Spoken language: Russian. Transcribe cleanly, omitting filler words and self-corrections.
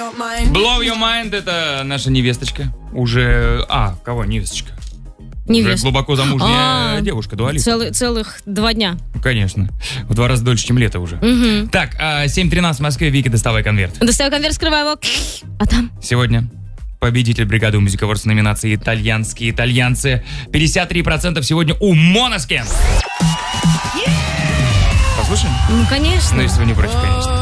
Blow Your Mind — это наша невесточка. Уже... кого невесточка? Уже глубоко замужняя девушка, Дуа Липа. Целых 2 дня. Конечно. В 2 раза дольше, чем лето уже. Угу. Так, 7:13 в Москве. Вика, доставай конверт. Доставай конверт, скрывай его. А там? Сегодня победитель бригады Music Awards в номинации «Итальянские итальянцы». 53% сегодня у Måneskin. Послушаем? Ну, конечно. Ну, если вы не против, конечно.